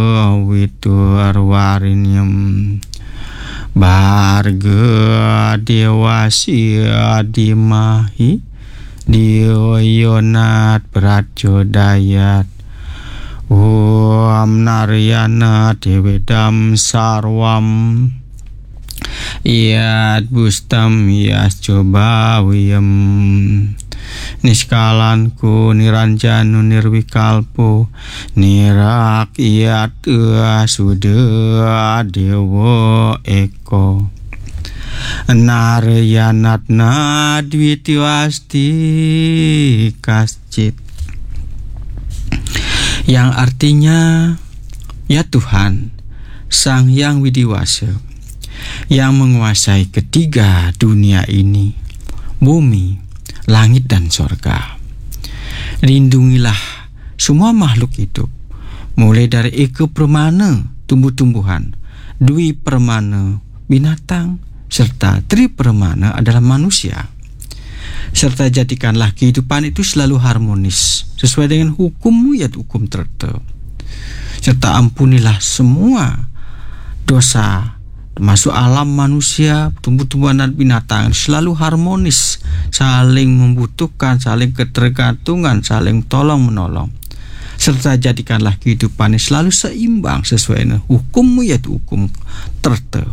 witurwarinium barga dewasia dimahi dioyonat pracodayat naryana dewedam sarwam yat bustam yas coba wiyem niskalanku niranjanu nirwikalpo nirak yat suda dewa eko naryanatna dwitiwasti kascit, yang artinya ya Tuhan Sang Hyang Widiwasa yang menguasai ketiga dunia ini, bumi, langit dan sorga. Lindungilah semua makhluk hidup, mulai dari eka permana tumbuh-tumbuhan, dwi permana binatang, serta tri permana adalah manusia. Serta jadikanlah kehidupan itu selalu harmonis sesuai dengan hukum-Mu ya hukum tertentu. Serta ampunilah semua dosa, termasuk alam manusia, tumbuh-tumbuhan dan binatang selalu harmonis, saling membutuhkan, saling ketergantungan, saling tolong-menolong. Serta jadikanlah kehidupan ini selalu seimbang sesuai dengan hukum-Mu yaitu hukum tertentu.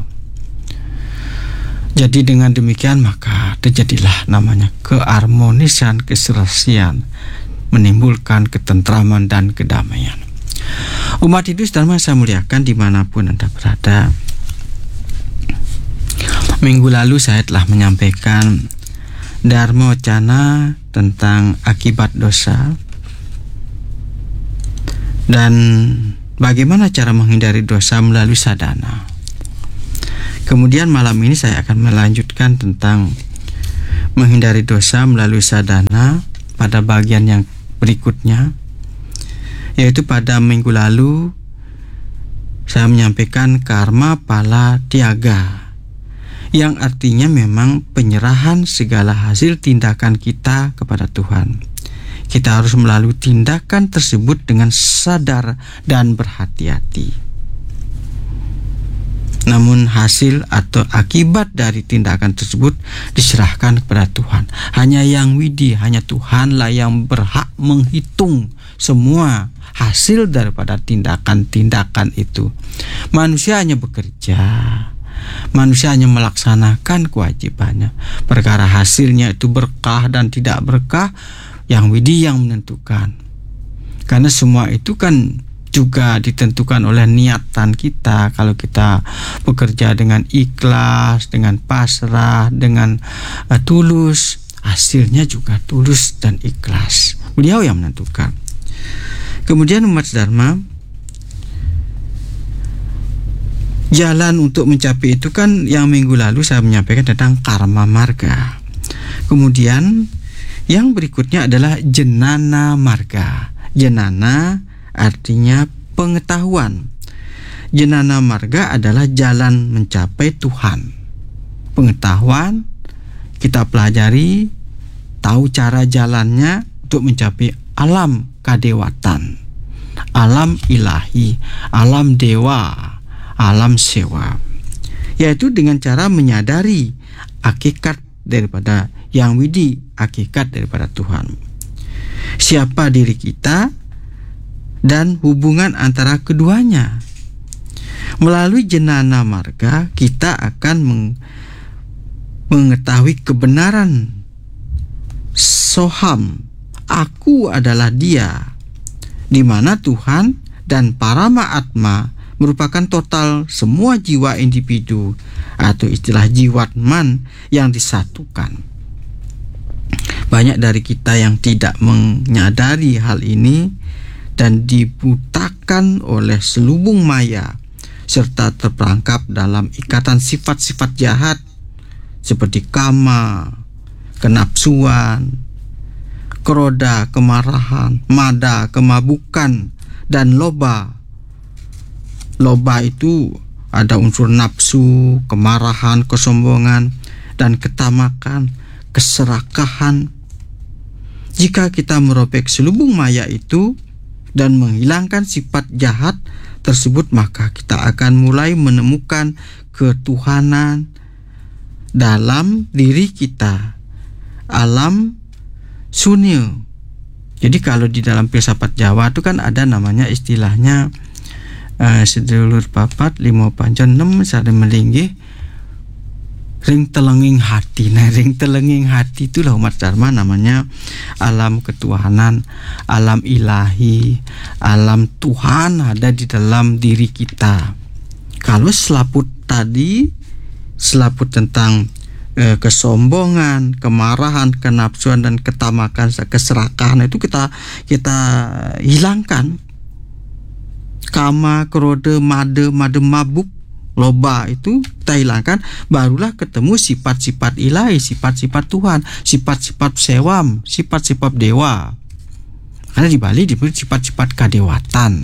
Jadi dengan demikian maka terjadilah namanya keharmonisan, keserasian, menimbulkan ketentraman dan kedamaian. Umat itu sedang saya muliakan dimanapun Anda berada. Minggu lalu saya telah menyampaikan Dharma Wacana tentang akibat dosa dan bagaimana cara menghindari dosa melalui sadhana. Kemudian malam ini saya akan melanjutkan tentang menghindari dosa melalui sadhana pada bagian yang berikutnya, yaitu pada minggu lalu saya menyampaikan karma pala tiaga, yang artinya memang penyerahan segala hasil tindakan kita kepada Tuhan. Kita harus melalui tindakan tersebut dengan sadar dan berhati-hati. Namun hasil atau akibat dari tindakan tersebut diserahkan kepada Tuhan. Hanya Yang Widi, hanya Tuhanlah yang berhak menghitung semua hasil daripada tindakan-tindakan itu. Manusia hanya bekerja, manusia hanya melaksanakan kewajibannya. Perkara hasilnya itu berkah dan tidak berkah, Yang Widi yang menentukan. Karena semua itu kan juga ditentukan oleh niatan kita. Kalau kita bekerja dengan ikhlas, dengan pasrah, dengan tulus, hasilnya juga tulus dan ikhlas. Beliau yang menentukan. Kemudian umat Dharma, jalan untuk mencapai itu kan yang minggu lalu saya menyampaikan tentang karma marga. Kemudian yang berikutnya adalah jenana marga. Jenana artinya pengetahuan. Jenana marga adalah jalan mencapai Tuhan. Pengetahuan, kita pelajari, tahu cara jalannya untuk mencapai alam kadewatan, alam ilahi, alam dewa, alam sewa. Yaitu dengan cara menyadari hakikat daripada Yang Widi, hakikat daripada Tuhan. Siapa diri kita dan hubungan antara keduanya. Melalui jenana marga kita akan mengetahui kebenaran soham, aku adalah dia, di mana Tuhan dan Parama Atma merupakan total semua jiwa individu atau istilah jiwatman yang disatukan. Banyak dari kita yang tidak menyadari hal ini dan dibutakan oleh selubung maya serta terperangkap dalam ikatan sifat-sifat jahat seperti kama, kenapsuan, kroda, kemarahan, mada, kemabukan, dan loba. Loba itu ada unsur nafsu, kemarahan, kesombongan, dan ketamakan, keserakahan. Jika kita merobek selubung maya itu dan menghilangkan sifat jahat tersebut, maka kita akan mulai menemukan ketuhanan dalam diri kita, alam sunyi. Jadi kalau di dalam filsafat Jawa itu kan ada namanya istilahnya sedulur papat limo pancon 6 sare melinggih ring telenging hati. Nah, ring telenging hati itulah umat Dharma namanya alam ketuhanan, alam ilahi, alam Tuhan ada di dalam diri kita. Kalau selaput tadi, selaput tentang kesombongan, kemarahan, kenapsuan dan ketamakan, keserakahan itu kita hilangkan. Kama, krode, made mabuk, loba itu kita hilangkan, barulah ketemu sifat-sifat ilahi, sifat-sifat Tuhan, sifat-sifat sewam, sifat-sifat dewa. Karena di Bali disebut sifat-sifat kadewatan.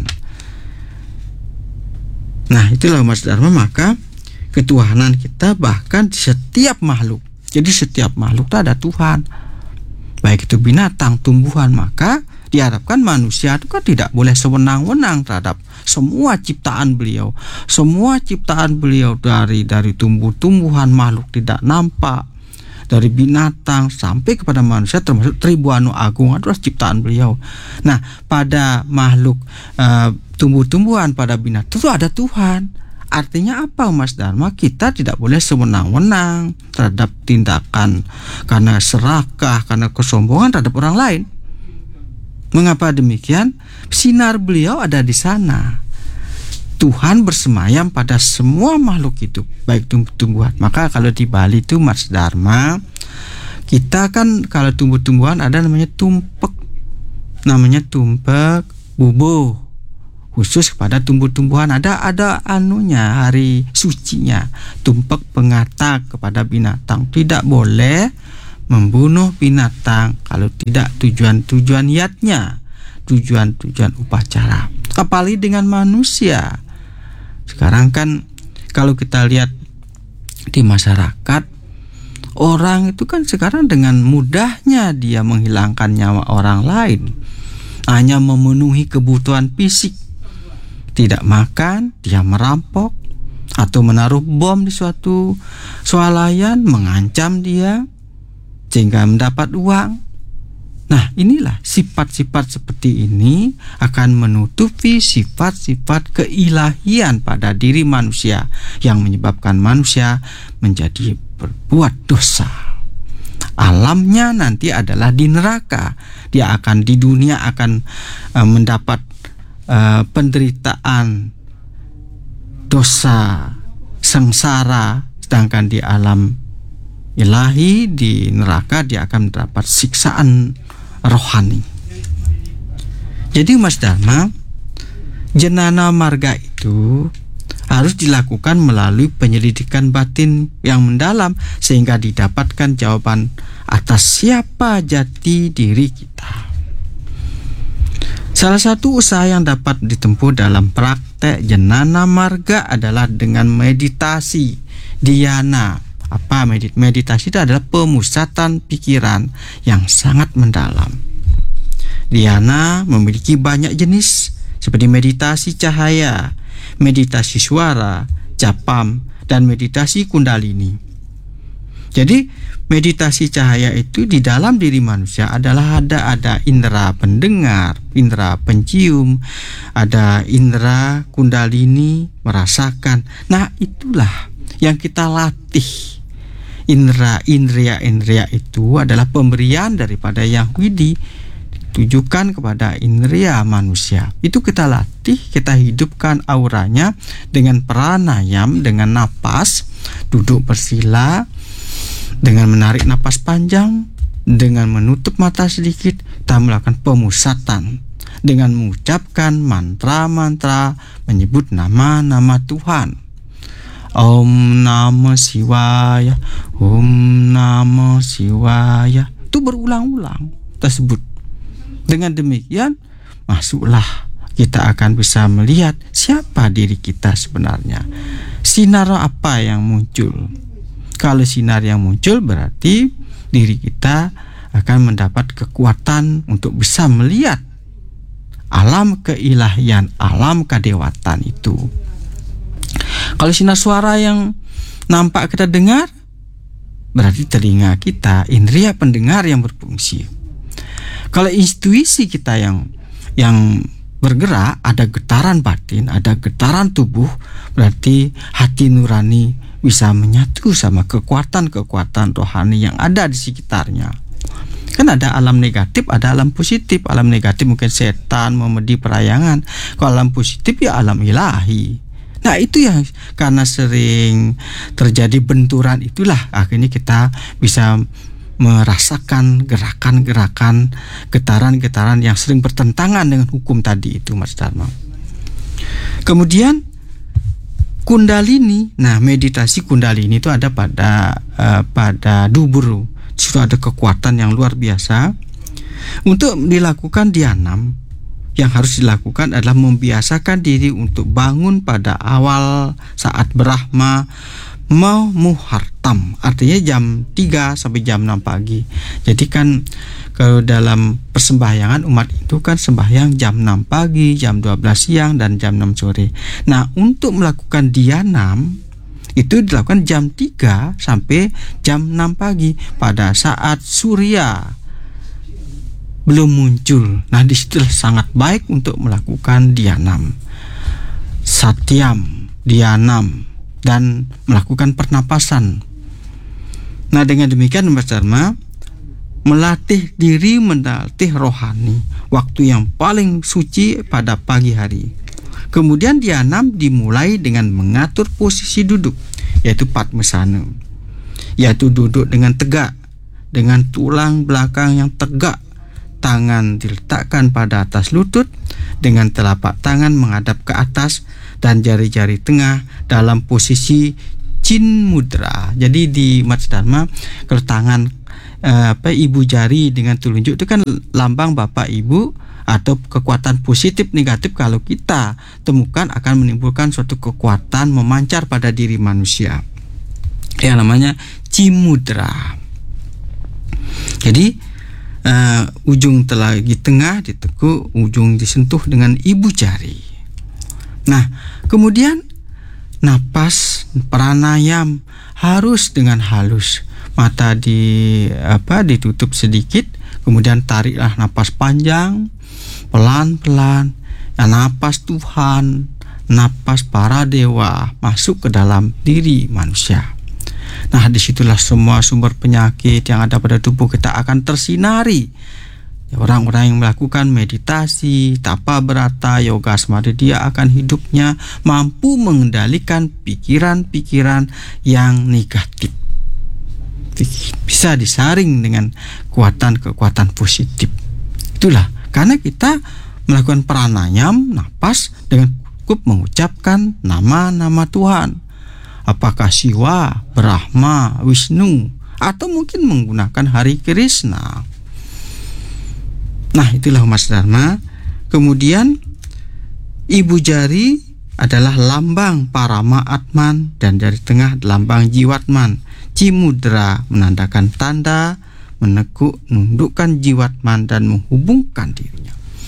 Nah, itulah Mas Dharma, maka ketuhanan kita bahkan di setiap makhluk. Jadi setiap makhluk itu ada Tuhan, baik itu binatang, tumbuhan. Maka diharapkan manusia itu kan tidak boleh sewenang-wenang terhadap semua ciptaan beliau. Semua ciptaan beliau dari tumbuh-tumbuhan, makhluk tidak nampak, dari binatang sampai kepada manusia, termasuk Tribuana Agung adalah ciptaan beliau. Nah, pada makhluk tumbuh-tumbuhan, pada binatang itu ada Tuhan. Artinya apa Mas Dharma? Kita tidak boleh sewenang-wenang terhadap tindakan karena serakah, karena kesombongan terhadap orang lain. Mengapa demikian? Sinar beliau ada di sana. Tuhan bersemayam pada semua makhluk hidup, baik tumbuh-tumbuhan. Maka kalau di Bali itu Mas Dharma, kita kan kalau tumbuh-tumbuhan ada namanya tumpek. Namanya tumpek bubuh. Khusus kepada tumbuh-tumbuhan ada anunya, hari sucinya, tumpek pengatak kepada binatang. Tidak boleh membunuh binatang kalau tidak tujuan niatnya, tujuan upacara. Apalagi dengan manusia. Sekarang kan kalau kita lihat di masyarakat, orang itu kan sekarang dengan mudahnya dia menghilangkan nyawa orang lain, hanya memenuhi kebutuhan fisik. Tidak makan, dia merampok atau menaruh bom di suatu swalayan, mengancam dia sehingga mendapat uang. Nah, inilah sifat-sifat seperti ini akan menutupi sifat-sifat keilahian pada diri manusia yang menyebabkan manusia menjadi berbuat dosa. Alamnya nanti adalah di neraka. Dia akan di dunia akan mendapat penderitaan, dosa, sengsara, sedangkan di alam ilahi, di neraka dia akan mendapat siksaan rohani. Jadi Mas Dharma, jenana marga itu harus dilakukan melalui penyelidikan batin yang mendalam sehingga didapatkan jawaban atas siapa jati diri kita. Salah satu usaha yang dapat ditempuh dalam praktek jenana marga adalah dengan meditasi dhyana. Apa meditasi? Itu adalah pemusatan pikiran yang sangat mendalam. Dhyana memiliki banyak jenis seperti meditasi cahaya, meditasi suara, japam, dan meditasi kundalini. Jadi meditasi cahaya itu di dalam diri manusia adalah ada indera pendengar, indera pencium, ada indera kundalini merasakan. Nah, itulah yang kita latih. Indera itu adalah pemberian daripada Yang Widi ditujukan kepada indera manusia. Itu kita latih, kita hidupkan auranya dengan pranayam, dengan napas, duduk bersila, dengan menarik napas panjang, dengan menutup mata sedikit, kita melakukan pemusatan dengan mengucapkan mantra-mantra, menyebut nama-nama Tuhan. Om Namo Shivaya, Om Namo Shivaya. Itu berulang-ulang tersebut. Dengan demikian, masuklah kita akan bisa melihat siapa diri kita sebenarnya. Sinar apa yang muncul? Kalau sinar yang muncul berarti diri kita akan mendapat kekuatan untuk bisa melihat alam keilahian, alam kadewatan itu. Kalau sinar suara yang nampak kita dengar, berarti telinga kita, indera pendengar yang berfungsi. Kalau intuisi kita yang bergerak, ada getaran batin, ada getaran tubuh, berarti hati nurani bisa menyatu sama kekuatan-kekuatan rohani yang ada di sekitarnya. Kan ada alam negatif, ada alam positif. Alam negatif mungkin setan, memedi, perayangan. Kalau alam positif ya alam ilahi. Nah itu yang karena sering terjadi benturan, itulah akhirnya kita bisa merasakan gerakan-gerakan, getaran-getaran yang sering bertentangan dengan hukum tadi itu, Mas Dharma. Kemudian Kundalini. Nah, meditasi Kundalini itu ada pada dubur. Situ ada kekuatan yang luar biasa. Untuk dilakukan dhyana, yang harus dilakukan adalah membiasakan diri untuk bangun pada awal saat Brahma muhartam, artinya jam 3 sampai jam 6 pagi. Jadi kan kalau dalam persembahyangan umat itu kan sembahyang jam 6 pagi, jam 12 siang, dan jam 6 sore. Nah, untuk melakukan dhyana itu dilakukan jam 3 sampai jam 6 pagi pada saat surya belum muncul. Nah, disitulah sangat baik untuk melakukan dhyana, satyam, dhyanam, dan melakukan pernapasan. Nah, dengan demikian Mas Dharma, melatih diri, melatih rohani, waktu yang paling suci pada pagi hari. Kemudian dhyana dimulai dengan mengatur posisi duduk, yaitu padmasana, yaitu duduk dengan tegak, dengan tulang belakang yang tegak, tangan diletakkan pada atas lutut, dengan telapak tangan menghadap ke atas, dan jari-jari tengah dalam posisi chin mudra. Jadi di Mas Dharma, kalau tangan ibu jari dengan telunjuk itu kan lambang bapak ibu, atau kekuatan positif negatif kalau kita temukan akan menimbulkan suatu kekuatan memancar pada diri manusia yang namanya cimudra. Jadi ujung telagi tengah ditekuk, ujung disentuh dengan ibu jari. Nah, kemudian napas pranayam harus dengan halus. Mata ditutup sedikit, kemudian tariklah napas panjang, pelan-pelan. Ya, napas Tuhan, napas para dewa masuk ke dalam diri manusia. Nah, disitulah semua sumber penyakit yang ada pada tubuh kita akan tersinari. Orang-orang yang melakukan meditasi, tapa berata, yoga samadhi, dia akan hidupnya mampu mengendalikan pikiran-pikiran yang negatif. Bisa disaring dengan kekuatan positif. Itulah karena kita melakukan pranayam, napas, dengan cukup mengucapkan nama-nama Tuhan. Apakah Siwa, Brahma, Wisnu, atau mungkin menggunakan Hari Krishna. Nah, itulah Mas Dharma. Kemudian ibu jari adalah lambang Parama Atman, dan jari tengah lambang Jiwatman. Cimudra menandakan tanda menekuk, menundukkan Jiwatman dan menghubungkan dirinya.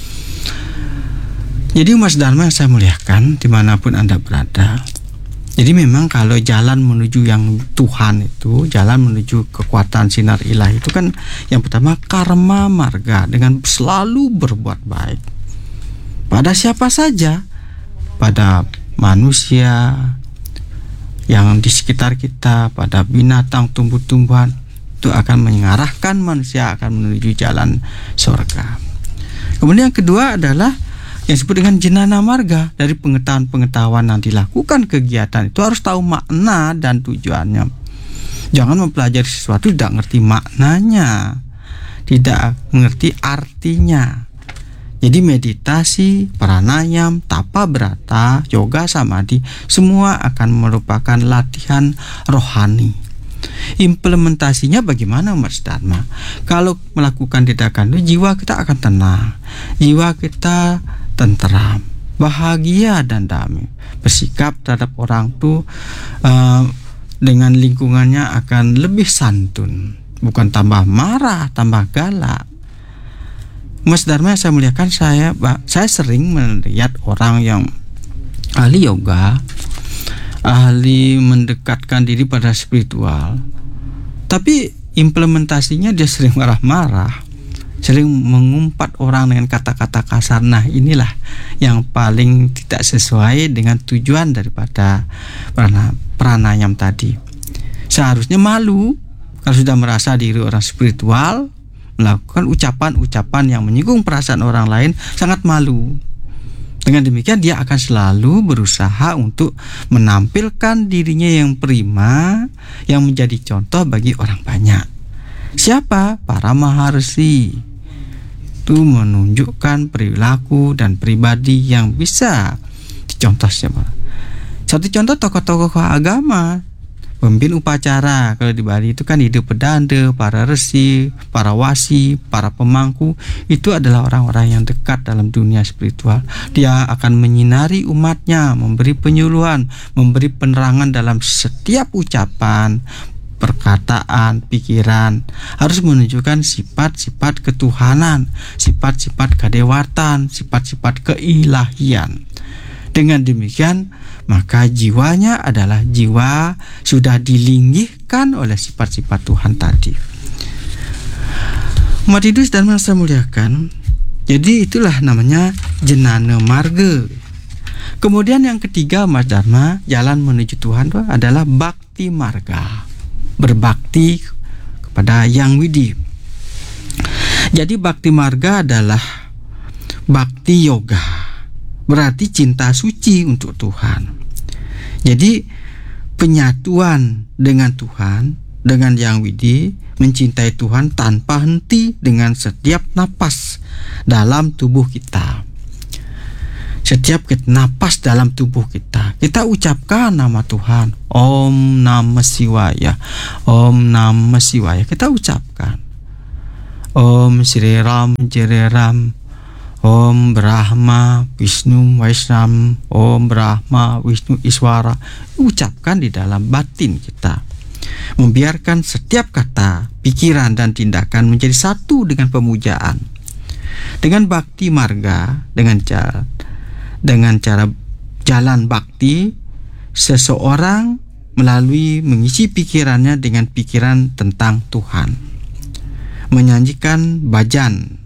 Jadi Mas Dharma yang saya muliakan dimanapun Anda berada, jadi memang kalau jalan menuju yang Tuhan itu, jalan menuju kekuatan sinar ilahi itu kan yang pertama karma marga, dengan selalu berbuat baik pada siapa saja, pada manusia yang di sekitar kita, pada binatang, tumbuh-tumbuhan, itu akan mengarahkan manusia akan menuju jalan surga. Kemudian yang kedua adalah yang disebut dengan jenana marga. Dari pengetahuan yang dilakukan kegiatan itu harus tahu makna dan tujuannya. Jangan mempelajari sesuatu tidak ngerti maknanya, tidak mengerti artinya. Jadi meditasi, pranayam, tapa berata, yoga samadhi, semua akan merupakan latihan rohani. Implementasinya bagaimana Mas Dharma? Kalau melakukan tindakan itu, jiwa kita akan tenang, jiwa kita tenteram, bahagia dan damai. Bersikap terhadap orang itu dengan lingkungannya akan lebih santun, bukan tambah marah, tambah galak. Mas Dharma saya muliakan, saya sering melihat orang yang ahli yoga, ahli mendekatkan diri pada spiritual, tapi implementasinya dia sering marah-marah, sering mengumpat orang dengan kata-kata kasar. Nah, inilah yang paling tidak sesuai dengan tujuan daripada pranayam tadi. Seharusnya malu kalau sudah merasa diri orang spiritual, melakukan ucapan-ucapan yang menyinggung perasaan orang lain, sangat malu. Dengan demikian dia akan selalu berusaha untuk menampilkan dirinya yang prima, yang menjadi contoh bagi orang banyak. Siapa? Para maharsi. Itu menunjukkan perilaku dan pribadi yang bisa dicontoh siapa. Satu contoh tokoh-tokoh agama, pemimpin upacara. Kalau di Bali itu kan hidup pedanda, para resi, para wasi, para pemangku, itu adalah orang-orang yang dekat dalam dunia spiritual. Dia akan menyinari umatnya, memberi penyuluhan, memberi penerangan dalam setiap ucapan, perkataan, pikiran. Harus menunjukkan sifat-sifat ketuhanan, sifat-sifat kadewatan, sifat-sifat keilahian. Dengan demikian, maka jiwanya adalah jiwa sudah dilinggihkan oleh sifat-sifat Tuhan tadi. Umat Hindu dan saya muliakan, jadi itulah namanya jenana marga. Kemudian yang ketiga, Mas Dharma, jalan menuju Tuhan itu adalah bhakti marga, berbakti kepada Yang Widi. Jadi bhakti marga adalah bhakti yoga, berarti cinta suci untuk Tuhan. Jadi penyatuan dengan Tuhan, dengan Yang Widi, mencintai Tuhan tanpa henti dengan setiap napas dalam tubuh kita. Setiap napas dalam tubuh kita, kita ucapkan nama Tuhan. Om Namah Shivaya, Om Namah Shivaya. Kita ucapkan Om Shri Ram Jai Ram, Om Brahma Vishnu Vaishnam, Om Brahma Vishnu Iswara. Ucapkan di dalam batin kita, membiarkan setiap kata, pikiran dan tindakan menjadi satu dengan pemujaan. Dengan bhakti marga, dengan cara jalan bakti, seseorang melalui mengisi pikirannya dengan pikiran tentang Tuhan, menyanyikan bhajan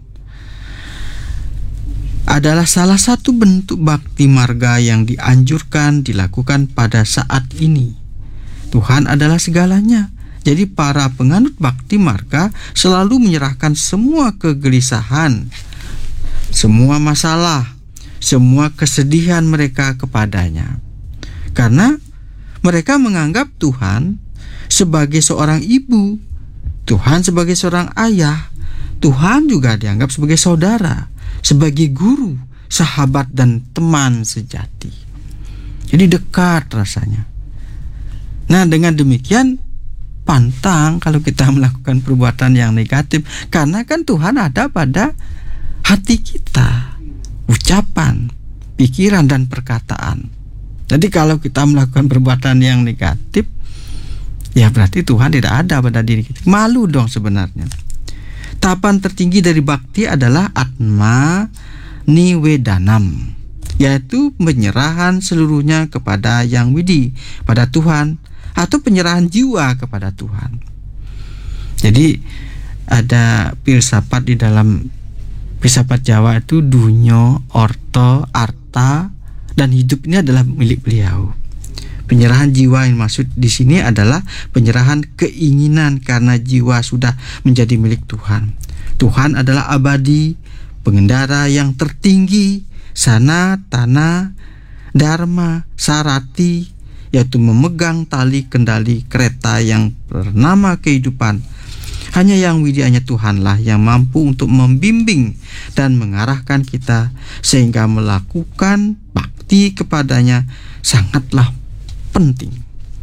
adalah salah satu bentuk bhakti marga yang dianjurkan dilakukan pada saat ini. Tuhan adalah segalanya. Jadi para penganut bhakti marga selalu menyerahkan semua kegelisahan, semua masalah, semua kesedihan mereka kepadanya. Karena mereka menganggap Tuhan sebagai seorang ibu, Tuhan sebagai seorang ayah, Tuhan juga dianggap sebagai saudara, sebagai guru, sahabat dan teman sejati. Jadi dekat rasanya. Nah, dengan demikian pantang kalau kita melakukan perbuatan yang negatif, karena kan Tuhan ada pada hati kita, ucapan, pikiran dan perkataan. Jadi kalau kita melakukan perbuatan yang negatif, ya berarti Tuhan tidak ada pada diri kita. Malu dong sebenarnya. Tahapan tertinggi dari bhakti adalah atma niwedanam, yaitu penyerahan seluruhnya kepada Yang Widi, pada Tuhan, atau penyerahan jiwa kepada Tuhan. Jadi ada filsafat di dalam filsafat Jawa itu dunyo, orto, arta, dan hidup ini adalah milik beliau. Penyerahan jiwa yang maksud di sini adalah penyerahan keinginan, karena jiwa sudah menjadi milik Tuhan. Tuhan adalah abadi, pengendara yang tertinggi, sana, tanah, dharma, sarati, yaitu memegang tali kendali kereta yang bernama kehidupan. Hanya Yang Widi, hanya Tuhanlah yang mampu untuk membimbing dan mengarahkan kita, sehingga melakukan bakti kepadanya sangatlah penting.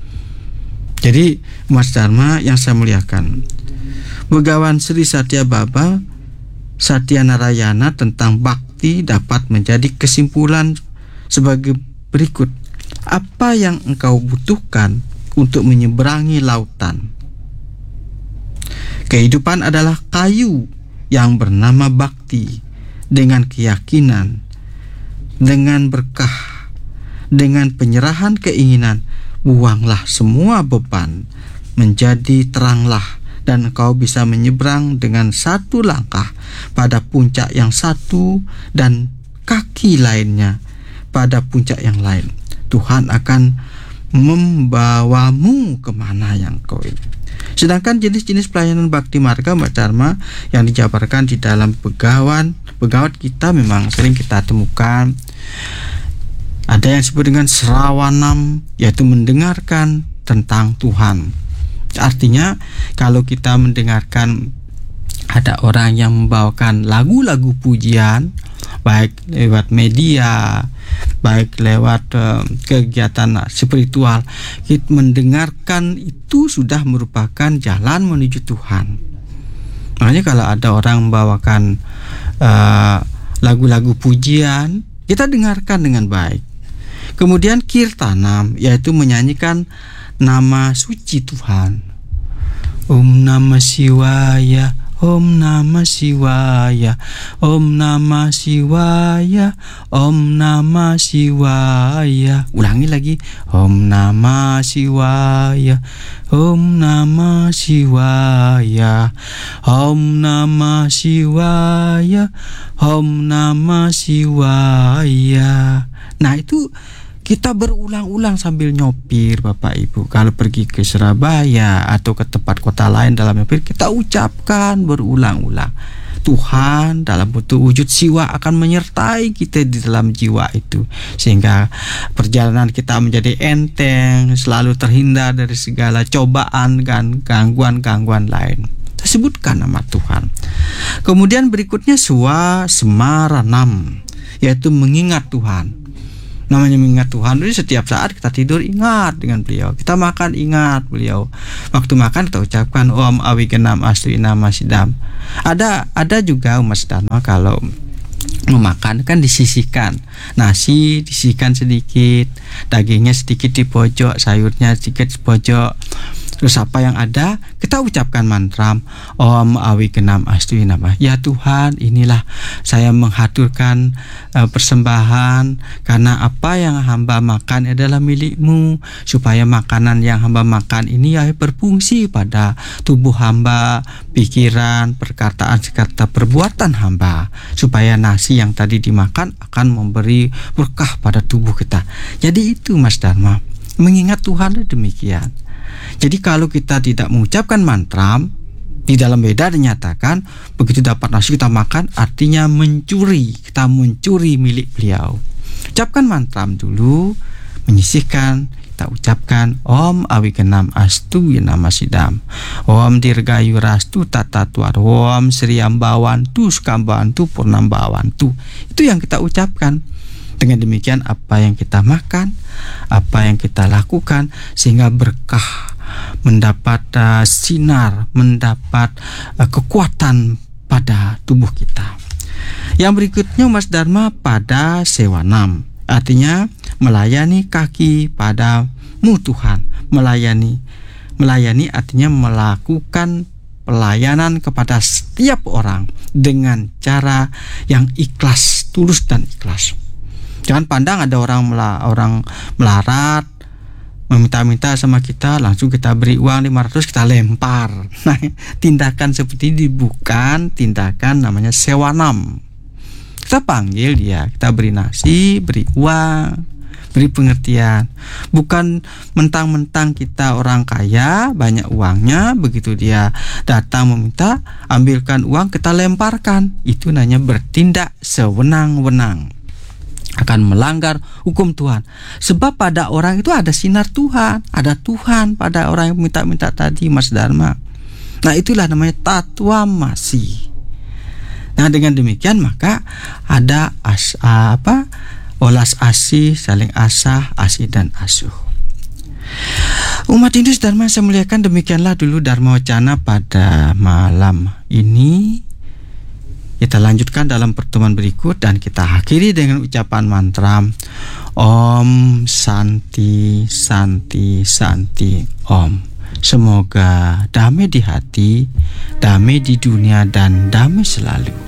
Jadi Mas Dharma yang saya muliakan, Begawan Sri Satya Baba Satya Narayana tentang bakti dapat menjadi kesimpulan sebagai berikut. Apa yang engkau butuhkan untuk menyeberangi lautan? Kehidupan adalah kayu yang bernama bakti. dengan keyakinan, dengan berkah, dengan penyerahan keinginan, buanglah semua beban, menjadi teranglah, dan engkau bisa menyeberang dengan satu langkah pada puncak yang satu dan kaki lainnya pada puncak yang lain. Tuhan akan membawamu kemana yang kau ingin. Sedangkan jenis-jenis pelayanan bakti marga Mas Dharma yang dijabarkan di dalam begawat kita memang sering kita temukan. Ada yang disebut dengan srawanam, yaitu mendengarkan tentang Tuhan. Artinya kalau kita mendengarkan ada orang yang membawakan lagu-lagu pujian, baik lewat media, baik lewat kegiatan spiritual, kita mendengarkan itu sudah merupakan jalan menuju Tuhan. Makanya kalau ada orang membawakan lagu-lagu pujian, kita dengarkan dengan baik. Kemudian kirtanam, yaitu menyanyikan nama suci Tuhan. Om Namah Shivaya, Om Namah Shivaya, Om Namah Shivaya, Om Namah Shivaya. Ulangi lagi. Om Namah Shivaya, Om Namah Shivaya, Om Namah Shivaya, Om Namah Shivaya. Nah, itu kita berulang-ulang sambil nyopir, Bapak Ibu. Kalau pergi ke Surabaya atau ke tempat kota lain dalam nyopir, kita ucapkan berulang-ulang. Tuhan dalam bentuk wujud siwa akan menyertai kita di dalam jiwa itu, sehingga perjalanan kita menjadi enteng, selalu terhindar dari segala cobaan dan gangguan-gangguan lain. Saya sebutkan nama Tuhan. Kemudian berikutnya semaranam, yaitu mengingat Tuhan. Namanya mengingat Tuhan, jadi setiap saat kita tidur ingat dengan beliau, kita makan ingat beliau, waktu makan kita ucapkan Om Awigenam Astu Nama Sidam. Ada juga Mas Dharma kalau memakan kan disisihkan, nasi disisihkan sedikit, dagingnya sedikit di pojok, sayurnya sedikit di pojok. Terus apa yang ada, kita ucapkan mantra Om Awigenam Astu Nama. Ya Tuhan, inilah saya menghaturkan persembahan, karena apa yang hamba makan adalah milik-Mu, supaya makanan yang hamba makan ini ya berfungsi pada tubuh hamba, pikiran, perkataan serta perbuatan hamba, supaya nasi yang tadi dimakan akan memberi berkah pada tubuh kita. Jadi itu Mas Dharma, mengingat Tuhan demikian. Jadi kalau kita tidak mengucapkan mantra, di dalam Weda dinyatakan begitu dapat nasi kita makan, artinya mencuri, kita mencuri milik beliau. Ucapkan mantra dulu, menyisihkan, kita ucapkan Om Awigenam Astu Nama Sidam, Om Dirgayu Rastu Tata Tuar, Om Sriambawantu Skambawantu Purnambawantu. Itu yang kita ucapkan. Dengan demikian apa yang kita makan, apa yang kita lakukan, sehingga berkah, mendapat sinar, mendapat kekuatan pada tubuh kita. Yang berikutnya Mas Dharma pada sewanam, artinya melayani kaki padamu Tuhan. Melayani artinya melakukan pelayanan kepada setiap orang dengan cara yang ikhlas, tulus dan ikhlas. Jangan pandang ada orang melarat, meminta-minta sama kita, langsung kita beri uang 500, kita lempar. Nah, tindakan seperti ini bukan tindakan namanya sewanam. Kita panggil dia, kita beri nasi, beri uang, beri pengertian. Bukan mentang-mentang kita orang kaya, banyak uangnya, begitu dia datang meminta, ambilkan uang, kita lemparkan. Itu namanya bertindak sewenang-wenang, akan melanggar hukum Tuhan. Sebab pada orang itu ada sinar Tuhan, ada Tuhan pada orang yang minta-minta tadi Mas Dharma. Nah, itulah namanya tatwamasi. Nah, dengan demikian maka ada olas asih, saling asah, asih dan asuh. Umat Hindu Dharma saya muliakan, demikianlah dulu Dharma Wacana pada malam ini. Kita lanjutkan dalam pertemuan berikut dan kita akhiri dengan ucapan mantra Om Santi Santi Santi Om. Semoga damai di hati, damai di dunia dan damai selalu.